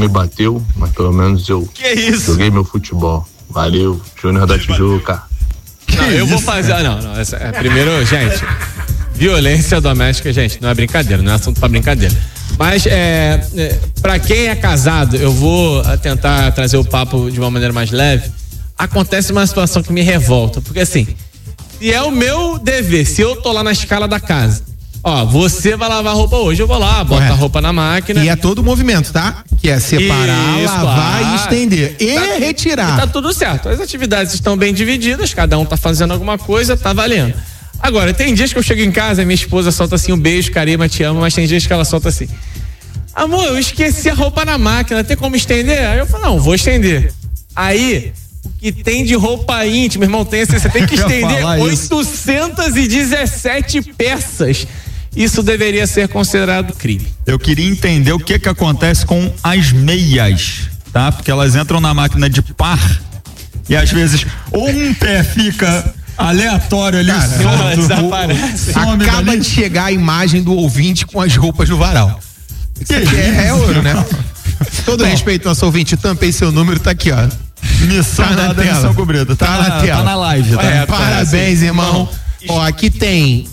me bateu, mas pelo menos eu joguei meu futebol. Valeu, Júnior da Tijuca. Não, eu vou fazer. Primeiro, gente, violência doméstica, gente, não é brincadeira, não é assunto pra brincadeira. Mas pra quem é casado, eu vou tentar trazer o papo de uma maneira mais leve. Acontece uma situação que me revolta, porque assim, se é o meu dever, se eu tô lá na escala da casa, você vai lavar roupa hoje, eu vou lá, boto a roupa na máquina. E é todo o movimento, tá? Que é separar, lavar e estender. E retirar. E tá tudo certo. As atividades estão bem divididas, cada um tá fazendo alguma coisa, tá valendo. Agora, tem dias que eu chego em casa e minha esposa solta assim um beijo, Karima, te amo, mas tem dias que ela solta assim: amor, eu esqueci a roupa na máquina, tem como estender? Aí eu falo, não, vou estender. Aí, o que tem de roupa íntima, irmão, você tem que estender 817 peças. Isso deveria ser considerado crime. Eu queria entender o que acontece com as meias, tá? Porque elas entram na máquina de par e às vezes ou um pé fica aleatório ali, solto, desaparece. Acaba de chegar a imagem do ouvinte com as roupas no varal. Isso aqui é ouro, né? Todo respeito, nosso ouvinte, tampei seu número, tá aqui, ó. Missão na dada, tela. missão cumprida. Tá na tela. Tá na live. Tá? Parabéns, irmão. Aqui tem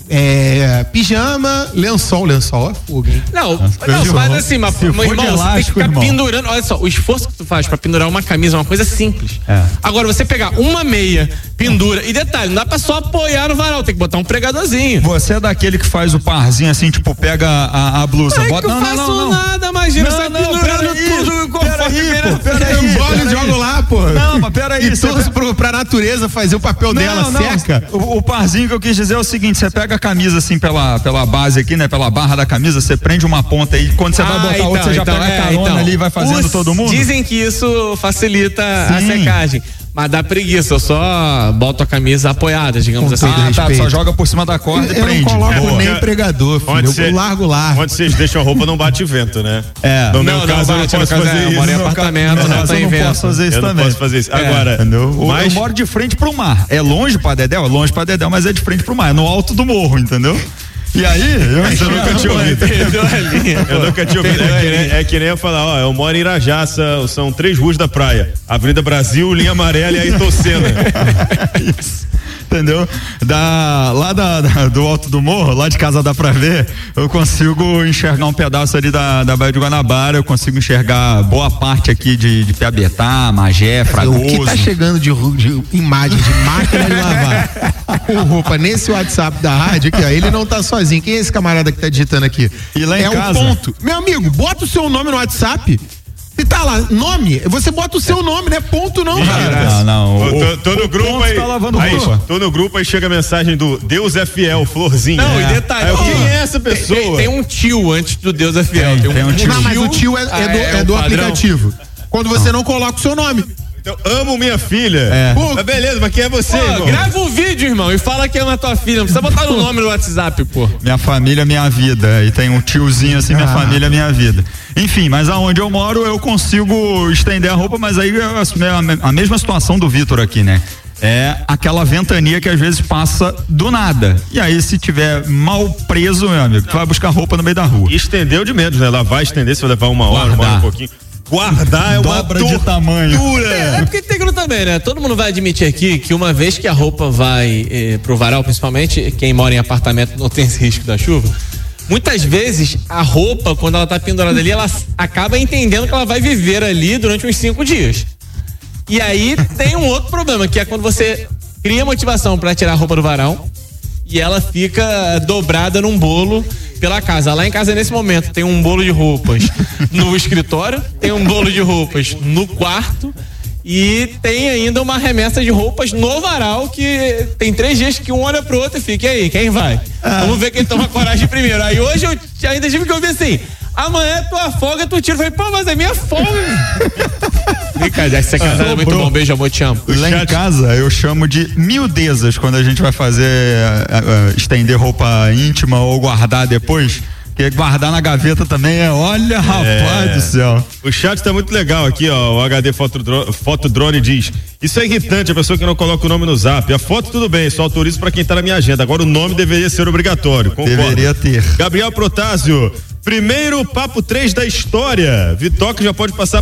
pijama, lençol é fuga, hein? Não, mas assim, meu irmão, você tem que ficar pendurando. Olha só, o esforço que tu faz pra pendurar uma camisa é uma coisa simples. Agora, você pegar uma meia, pendura, e detalhe, não dá pra só apoiar no varal, tem que botar um pregadorzinho. Você é daquele que faz o parzinho assim, tipo, pega a blusa, não bota. Não faço nada, imagina, você pendurando tudo conforme eu jogo lá, pô. Não, mas peraí. E torço pra natureza fazer o papel dela, seca. O parzinho que eu quis dizer é o seguinte: você pega a camisa assim pela base aqui, né? Pela barra da camisa, você prende uma ponta aí, quando você vai botar outra, você já pega a carona ali e vai fazendo todo mundo. Dizem que isso facilita a secagem. Mas dá preguiça, eu só boto a camisa apoiada, digamos assim. Só joga por cima da corda e prende. Eu não coloco nem pregador, filho, eu largo lá. Onde vocês deixam a roupa não bate vento, né? No meu caso, eu não posso fazer isso. Eu moro em apartamento, não tem vento. Eu não posso fazer isso também. Não posso fazer isso. Agora, eu moro de frente pro mar. É longe pra Dedéu? É longe pra Dedéu, mas é de frente pro mar, é no alto do morro, entendeu? E aí, eu nunca tinha ouvido. Eu nunca tinha ouvido. É que nem eu falar, eu moro em Irajaça, são 3 ruas da praia. Avenida Brasil, linha amarela e Ayrton Senna. Isso. Entendeu? Lá do alto do morro, lá de casa dá pra ver, eu consigo enxergar um pedaço ali da Baía de Guanabara, eu consigo enxergar boa parte aqui de Piabetá, Magé, Fragoso. O que tá chegando de imagem de máquina de lavar com roupa nesse WhatsApp da rádio aqui, ó, ele não tá sozinho. Quem é esse camarada que tá digitando aqui? E lá em casa? Um ponto. Meu amigo, bota o seu nome no WhatsApp. Se tá lá, nome, você bota o seu nome, não é ponto não, cara. Não. Tô no grupo aí. Tá lavando roupa. Tô no grupo aí, chega a mensagem do Deus é fiel, Florzinha. Não, e detalhe. Quem é essa pessoa? Tem um tio antes do Deus é fiel. Tem um tio. Não, mas o tio é do aplicativo. Quando você não coloca o seu nome. Então, amo minha filha. Pô, mas beleza, mas quem é você, irmão? Grava um vídeo, irmão, e fala que ama a tua filha. Não precisa botar o nome no WhatsApp, pô. Minha família, minha vida. E tem um tiozinho assim, minha família, minha vida. Enfim, mas aonde eu moro, eu consigo estender a roupa, mas aí é a mesma situação do Vitor aqui, né? É aquela ventania que às vezes passa do nada. E aí, se tiver mal preso, meu amigo, tu vai buscar roupa no meio da rua. E estendeu de menos, né? Lavar, estender, você vai levar uma hora, um pouquinho. Guardar é uma dobra de tamanho. É porque tem aquilo também, né? Todo mundo vai admitir aqui que uma vez que a roupa vai pro varal, principalmente quem mora em apartamento não tem esse risco da chuva. Muitas vezes a roupa, quando ela tá pendurada ali, ela acaba entendendo que ela vai viver ali durante uns 5 dias. E aí tem um outro problema, que é quando você cria motivação para tirar a roupa do varal e ela fica dobrada num bolo pela casa. Lá em casa, nesse momento, tem um bolo de roupas no escritório, tem um bolo de roupas no quarto e tem ainda uma remessa de roupas no varal, que tem 3 dias que um olha pro outro e fica, e aí, quem vai? Vamos ver quem toma coragem primeiro. Aí hoje eu ainda tive que ouvir assim: amanhã é tua folga, tu tira. Eu falei, pô, mas é minha folga. Brincadeira, essa casa é muito bom. Beijo, amor, te amo. Lá em casa eu chamo de miudezas quando a gente vai fazer estender roupa íntima ou guardar depois. Porque guardar na gaveta também olha, rapaz do céu. O chat tá muito legal aqui, ó. O HD Fotodrone diz: isso é irritante, a pessoa que não coloca o nome no zap. A foto tudo bem, só autorizo pra quem tá na minha agenda. Agora o nome deveria ser obrigatório. Concordo. Deveria ter. Gabriel Protásio, primeiro papo 3 da história. Vitória já pode passar